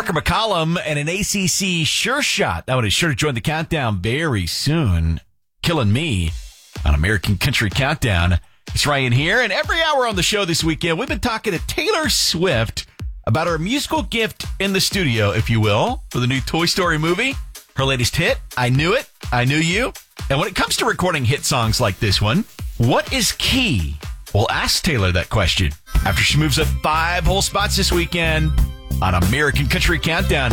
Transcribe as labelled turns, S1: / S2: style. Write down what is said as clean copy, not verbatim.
S1: Tucker McCollum and an ACC sure shot. That one is sure to join the countdown very soon. Killing Me on American Country Countdown. It's Ryan here, and every hour on the show this weekend, we've been talking to Taylor Swift about her musical gift in the studio, if you will, for the new Toy Story movie. Her latest hit, I Knew It, I Knew You. And when it comes to recording hit songs like this one, what is key? We'll ask Taylor that question after she moves up 5 whole spots this weekend on American Country Countdown.